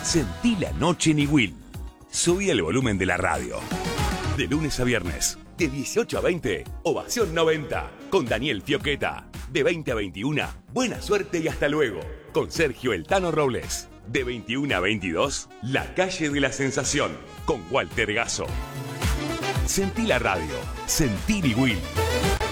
Sentí la noche en Iguil. Subí el volumen de la radio. De lunes a viernes, de 18 a 20, Ovación 90, con Daniel Fioqueta. De 20 a 21, buena suerte y hasta luego, con Sergio El Tano Robles. De 21 a 22, La Calle de la Sensación, con Walter Gasso. Sentí la radio, sentí Iguil.